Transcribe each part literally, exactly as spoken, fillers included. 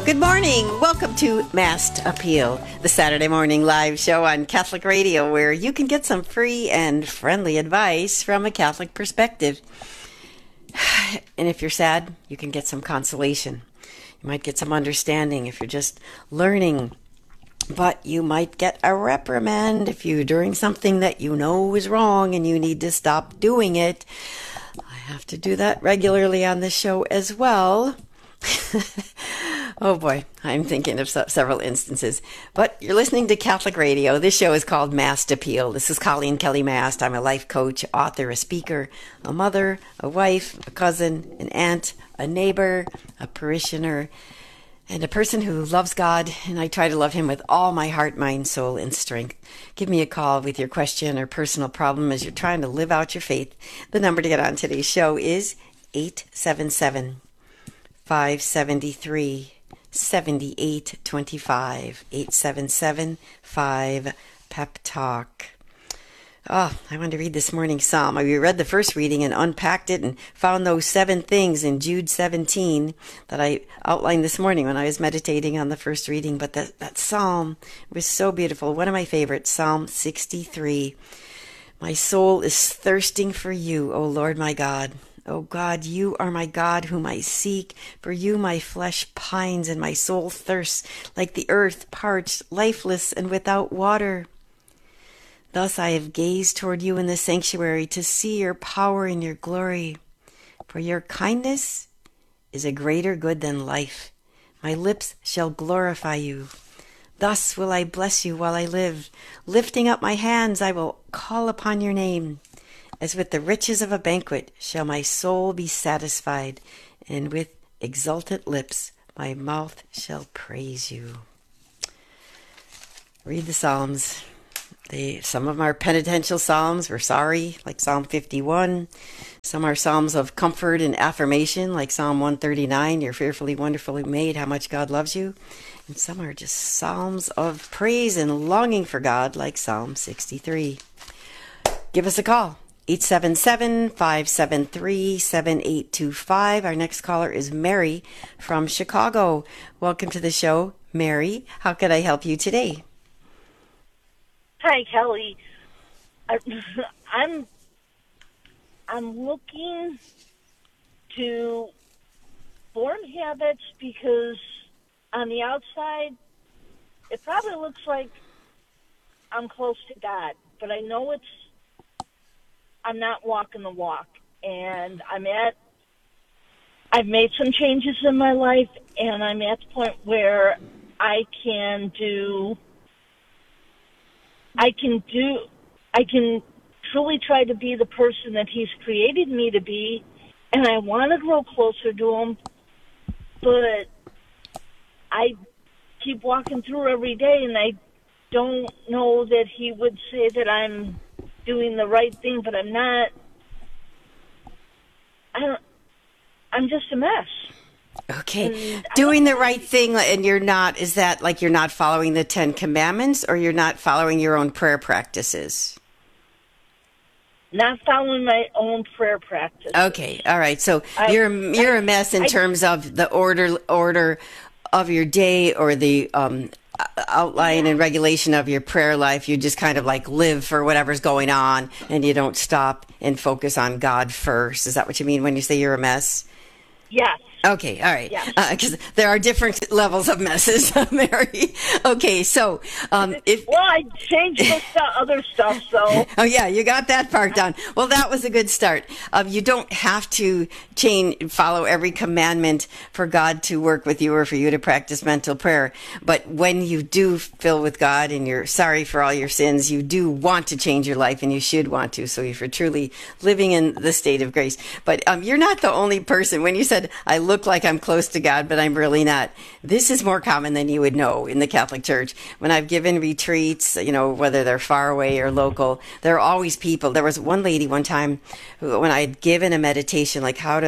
Good morning. Welcome to Masked Appeal, the Saturday morning live show on Catholic Radio where you can get some free and friendly advice from a Catholic perspective. And if you're sad, you can get some consolation. You might get some understanding if you're just learning. But you might get a reprimand if you're doing something that you know is wrong and you need to stop doing it. I have to do that regularly on this show as well. Oh boy, I'm thinking of several instances. But you're listening to Catholic Radio. This show is called Masked Appeal. This is Colleen Kelly Mast. I'm a life coach, author, a speaker, a mother, a wife, a cousin, an aunt, a neighbor, a parishioner, and a person who loves God, and I try to love Him with all my heart, mind, soul, and strength. Give me a call with your question or personal problem as you're trying to live out your faith. The number to get on today's show is eight seven seven, five seven three, seven eight two five, eight seven seven, five, Pep Talk. Oh, I wanted to read this morning's psalm. We read the first reading and unpacked it and found those seven things in Jude seventeen that I outlined this morning when I was meditating on the first reading. But that, that psalm was so beautiful. One of my favorites, Psalm sixty-three. My soul is thirsting for you, O Lord my God. O God, you are my God whom I seek. For you my flesh pines and my soul thirsts like the earth, parched, lifeless, and without water. Thus I have gazed toward you in the sanctuary to see your power and your glory. For your kindness is a greater good than life. My lips shall glorify you. Thus will I bless you while I live. Lifting up my hands, I will call upon your name. As with the riches of a banquet shall my soul be satisfied, and with exultant lips my mouth shall praise you. Read the Psalms. They, some of them are penitential psalms. We're sorry, like Psalm fifty-one. Some are psalms of comfort and affirmation, like Psalm one thirty-nine. You're fearfully, wonderfully made. How much God loves you. And some are just psalms of praise and longing for God, like Psalm sixty-three. Give us a call. eight seven seven, five seven three, seven eight two five. Our next caller is Mary from Chicago. Welcome to the show, Mary. How can I help you today? Hi, Kelly. I, I'm I'm looking to form habits because on the outside, it probably looks like I'm close to God, but I know it's I'm not walking the walk, and I'm at I've made some changes in my life, and I'm at the point where I can do I can do, I can truly try to be the person that He's created me to be, and I want to grow closer to Him, but I keep walking through every day, and I don't know that He would say that I'm doing the right thing, but I'm not. I don't, I'm just a mess. Okay. Doing the right thing, and you're not, is that like you're not following the Ten Commandments, or you're not following your own prayer practices? Not following my own prayer practice. Okay. All right. So I, you're you're I, a mess in I, terms of the order order of your day, or the um, outline yeah. and regulation of your prayer life. You just kind of like live for whatever's going on, and you don't stop and focus on God first. Is that what you mean when you say you're a mess? Yes. Okay, all right. Because yes. uh, there are different levels of messes, Mary. Okay, so um, if well, I changed the other stuff, so oh yeah, you got that part down. Well, that was a good start. Um, you don't have to change, follow every commandment for God to work with you or for you to practice mental prayer. But when you do fill with God and you're sorry for all your sins, you do want to change your life, and you should want to. So if you're truly living in the state of grace, but um, you're not the only person. When you said I look like I'm close to God, but I'm really not. This is more common than you would know in the Catholic Church. When I've given retreats, you know, whether they're far away or local, there are always people. There was one lady one time who, when I had given a meditation, like how to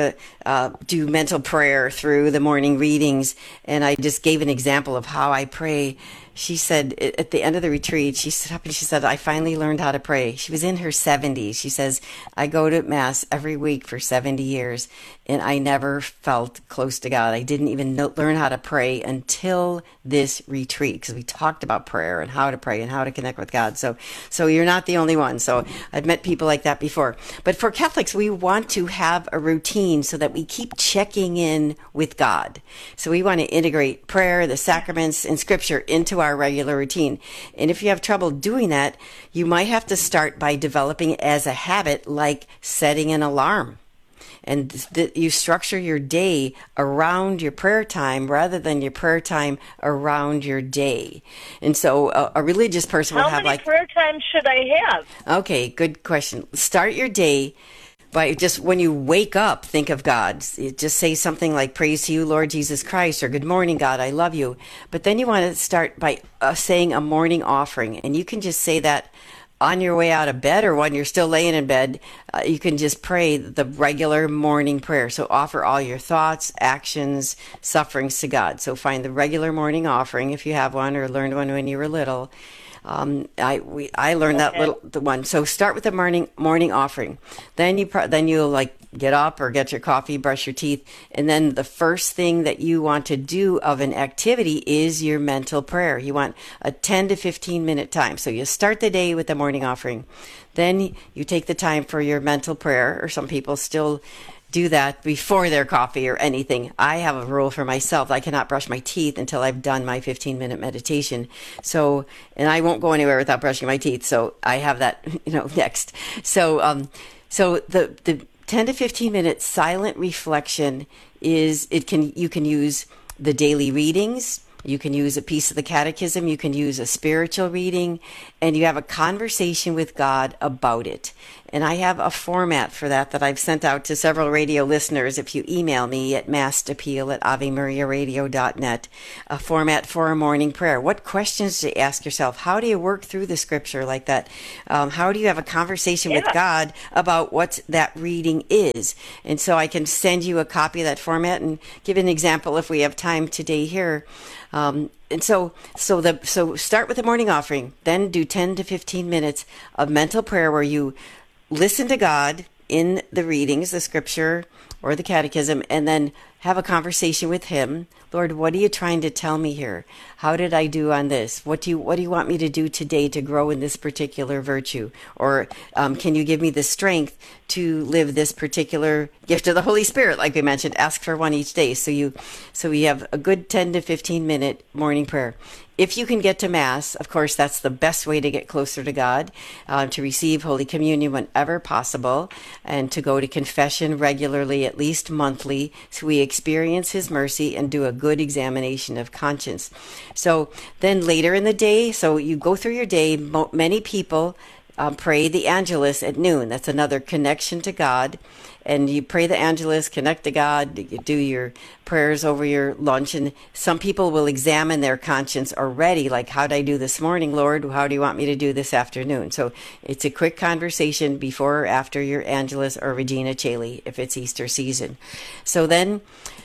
uh, do mental prayer through the morning readings. And I just gave an example of how I pray. She said at the end of the retreat, she stood up and she said, I finally learned how to pray. She was in her seventies. She says, I go to Mass every week for seventy years, and I never felt close to God. I didn't even know, learn how to pray until this retreat, because we talked about prayer and how to pray and how to connect with God. So, so you're not the only one. So I've met people like that before. But for Catholics, we want to have a routine so that we keep checking in with God. So we want to integrate prayer, the sacraments, and Scripture into our regular routine. And if you have trouble doing that, you might have to start by developing it as a habit, like setting an alarm. And th- you structure your day around your prayer time rather than your prayer time around your day. And so a, a religious person How will have many like... prayer times should I have? Okay, good question. Start your day by just when you wake up, think of God. Just say something like, praise to you, Lord Jesus Christ, or good morning, God, I love you. But then you want to start by uh, saying a morning offering. And you can just say that on your way out of bed, or when you're still laying in bed. Uh, you can just pray the regular morning prayer. So offer all your thoughts, actions, sufferings to God. So find the regular morning offering if you have one or learned one when you were little. Um, I we I learned Okay. that little the one. So start with the morning morning offering. Then you pro- then you'll like get up or get your coffee, brush your teeth, and then the first thing that you want to do of an activity is your mental prayer. You want a ten to fifteen minute time. So you start the day with the morning offering. Then you take the time for your mental prayer, or some people still do that before their coffee or anything. I have a rule for myself. I cannot brush my teeth until I've done my fifteen minute meditation. So, and I won't go anywhere without brushing my teeth. So I have that, you know, next. So, um, so the, the ten to fifteen minute silent reflection is, it can, you can use the daily readings. You can use a piece of the catechism. You can use a spiritual reading, and you have a conversation with God about it. And I have a format for that that I've sent out to several radio listeners. If you email me at massappeal at avemariaradio dot net, a format for a morning prayer. What questions do you ask yourself? How do you work through the Scripture like that? Um, how do you have a conversation Yeah. with God about what that reading is? And so I can send you a copy of that format and give an example if we have time today here. Um, and so, so the so start with the morning offering, then do ten to fifteen minutes of mental prayer where you listen to God in the readings, the Scripture or the catechism, and then have a conversation with Him. Lord, what are you trying to tell me here? How did I do on this? What do you What do you want me to do today to grow in this particular virtue? Or um, can you give me the strength to live this particular gift of the Holy Spirit? Like we mentioned, ask for one each day. So you, so we have a good ten to fifteen minute morning prayer. If you can get to Mass, of course, that's the best way to get closer to God, uh, to receive Holy Communion whenever possible, and to go to confession regularly, at least monthly, so we experience His mercy and do a good examination of conscience. So then later in the day, so you go through your day, mo- many people um, pray the Angelus at noon. That's another connection to God. And you pray the Angelus, connect to God, you do your prayers over your lunch. And some people will examine their conscience already, like, how did I do this morning, Lord? How do you want me to do this afternoon? So it's a quick conversation before or after your Angelus or Regina Caeli, if it's Easter season. So then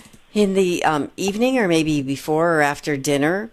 in the um, evening, or maybe before or after dinner,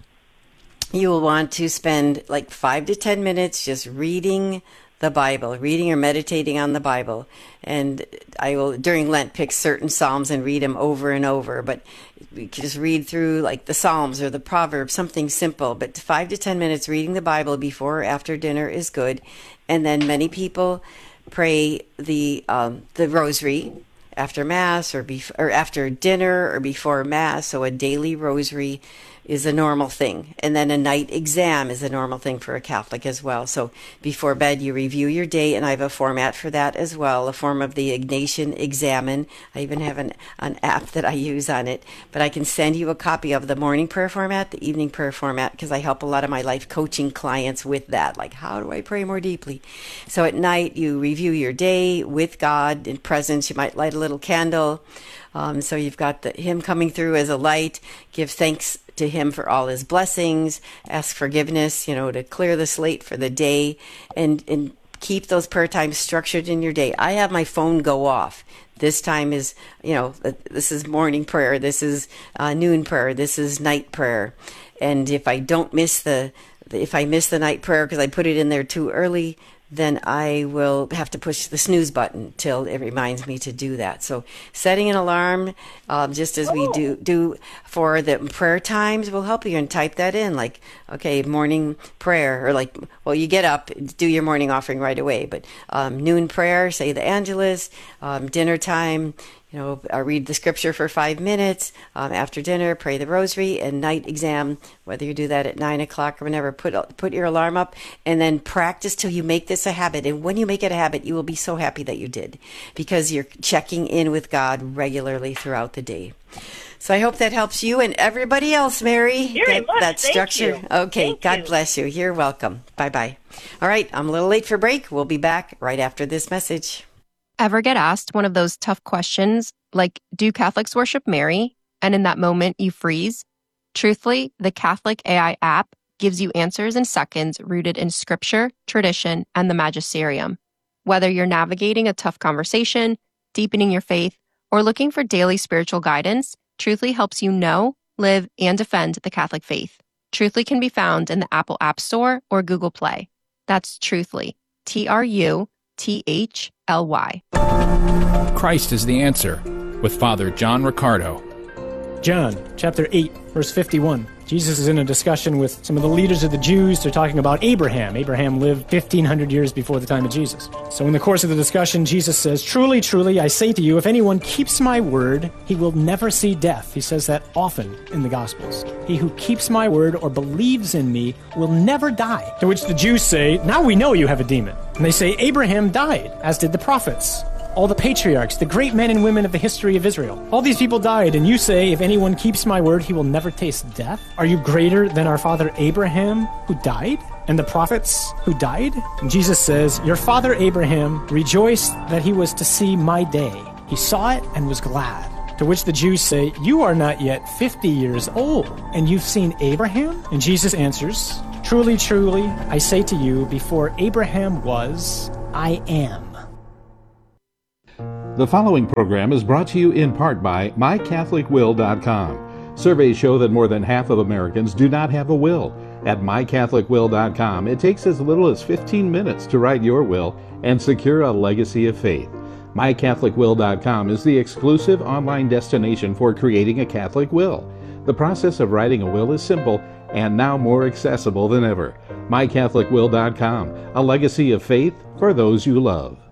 you will want to spend like five to ten minutes just reading the Bible, reading or meditating on the Bible. And I will, during Lent, pick certain Psalms and read them over and over. But you can just read through like the Psalms or the Proverbs, something simple. But five to ten minutes reading the Bible before or after dinner is good. And then many people pray the um, the Rosary after Mass, or, bef- or after dinner, or before Mass. So a daily Rosary is a normal thing. And then a night exam is a normal thing for a Catholic as well. So before bed, you review your day, and I have a format for that as well, a form of the Ignatian Examen. I even have an, an app that I use on it, but I can send you a copy of the morning prayer format, the evening prayer format, because I help a lot of my life coaching clients with that. Like, how do I pray more deeply? So at night, you review your day with God in presence. You might light a little candle. Um, so you've got the, Him coming through as a light. Give thanks to Him for all His blessings. Ask forgiveness, you know, to clear the slate for the day, and and keep those prayer times structured in your day. I have my phone go off this time is, you know, this is morning prayer, this is uh, noon prayer, this is night prayer. And if I don't miss the, if I miss the night prayer because I put it in there too early, then I will have to push the snooze button till it reminds me to do that. So setting an alarm, um, just as we do do for the prayer times, will help you, and type that in, like, okay, morning prayer, or like, well, you get up, do your morning offering right away, but um, noon prayer, say the Angelus, um, dinner time, you know, uh, read the scripture for five minutes. Um, after dinner, pray the rosary, and night exam, whether you do that at nine o'clock or whenever, put put your alarm up, and then practice till you make this a habit. And when you make it a habit, you will be so happy that you did, because you're checking in with God regularly throughout the day. So I hope that helps you and everybody else, Mary. Very that, much. that Thank structure. you. Okay, Thank God you. bless you. You're welcome. Bye-bye. All right, I'm a little late for break. We'll be back right after this message. Ever get asked one of those tough questions like, do Catholics worship Mary? And in that moment, you freeze? Truthfully, the Catholic A I app gives you answers in seconds rooted in scripture, tradition, and the magisterium. Whether you're navigating a tough conversation, deepening your faith, or looking for daily spiritual guidance, Truthfully helps you know, live, and defend the Catholic faith. Truthfully can be found in the Apple App Store or Google Play. That's Truthfully, T R U T H L Y. Christ is the Answer, with Father John Riccardo. John, chapter eight, verse fifty-one. Jesus is in a discussion with some of the leaders of the Jews. They're talking about Abraham. Abraham lived fifteen hundred years before the time of Jesus. So in the course of the discussion, Jesus says, "Truly, truly, I say to you, if anyone keeps my word, he will never see death." He says that often in the Gospels. "He who keeps my word or believes in me will never die." To which the Jews say, "Now we know you have a demon." And they say, "Abraham died, as did the prophets. All the patriarchs, the great men and women of the history of Israel. All these people died, and you say, if anyone keeps my word, he will never taste death? Are you greater than our father Abraham, who died? And the prophets who died?" And Jesus says, "Your father Abraham rejoiced that he was to see my day. He saw it and was glad." To which the Jews say, "You are not yet fifty years old, and you've seen Abraham?" And Jesus answers, "Truly, truly, I say to you, before Abraham was, I am." The following program is brought to you in part by my catholic will dot com. Surveys show that more than half of Americans do not have a will. At my catholic will dot com, it takes as little as fifteen minutes to write your will and secure a legacy of faith. my catholic will dot com is the exclusive online destination for creating a Catholic will. The process of writing a will is simple and now more accessible than ever. my catholic will dot com, a legacy of faith for those you love.